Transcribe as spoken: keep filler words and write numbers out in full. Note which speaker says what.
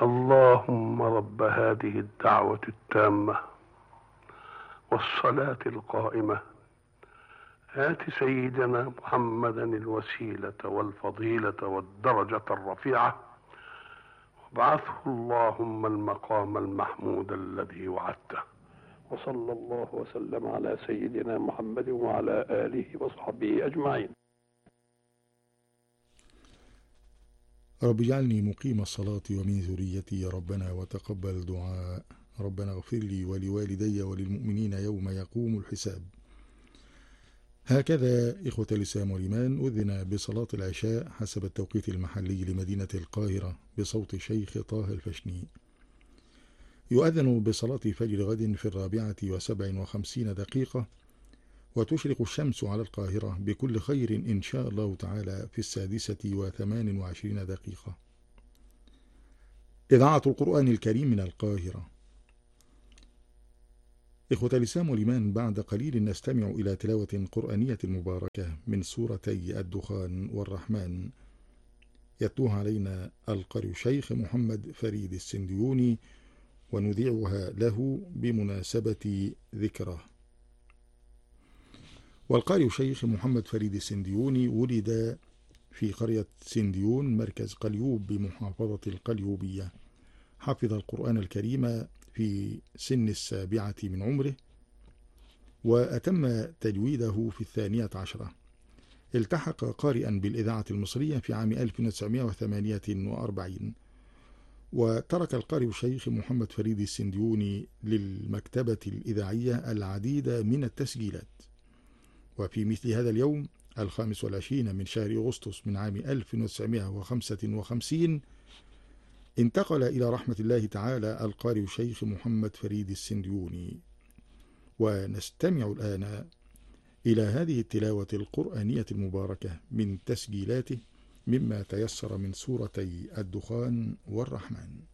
Speaker 1: اللهم رب هذه الدعوة التامة والصلاة القائمة آت سيدنا محمدا الوسيلة والفضيلة والدرجة الرفيعة وابعثه اللهم المقام المحمود الذي وعدته. وصلى الله وسلم على سيدنا محمد وعلى آله وصحبه أجمعين.
Speaker 2: رب اجعلني مقيم الصلاة ومن ذريتي يا ربنا وتقبل دعاء. ربنا اغفر لي ولوالدي وللمؤمنين يوم يقوم الحساب. هكذا إخوة الإسلام والإيمان أذن بصلاة العشاء حسب التوقيت المحلي لمدينة القاهرة بصوت شيخ طه الفشني. يؤذن بصلاة فجر غد في الرابعة وسبع وخمسين دقيقة، وتشرق الشمس على القاهرة بكل خير إن شاء الله تعالى في السادسة وثمان وعشرين دقيقة. إذاعة القرآن الكريم من القاهرة. إخوة الإسلام والإيمان، بعد قليل نستمع إلى تلاوة قرآنية مباركة من سورتي الدخان والرحمن، يتلوها علينا القارئ الشيخ محمد فريد السنديوني، ونذيعها له بمناسبة ذكره. والقارئ الشيخ محمد فريد السنديوني ولد في قرية سنديون مركز قليوب بمحافظة القليوبية. حفظ القرآن الكريم في سن السابعة من عمره، وأتم تجويده في الثانية عشرة. التحق قارئا بالإذاعة المصرية في عام ألف وتسعمائة وثمانية وأربعين، وترك القارئ الشيخ محمد فريد السنديوني للمكتبة الإذاعية العديد من التسجيلات. وفي مثل هذا اليوم الخامس والعشرين من شهر أغسطس من عام ألف وتسعمائة وخمسة وخمسين انتقل إلى رحمة الله تعالى القارئ الشيخ محمد فريد السنديوني. ونستمع الآن إلى هذه التلاوة القرآنية المباركة من تسجيلاته مما تيسر من سورتي الدخان والرحمن.